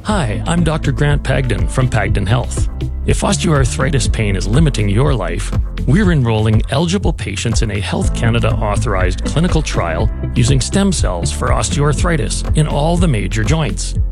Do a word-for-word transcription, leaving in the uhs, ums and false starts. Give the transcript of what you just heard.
Hi, I'm Doctor Grant Pagden from Pagden Health. If osteoarthritis pain is limiting your life, we're enrolling eligible patients in a Health Canada authorized clinical trial using stem cells for osteoarthritis in all the major joints.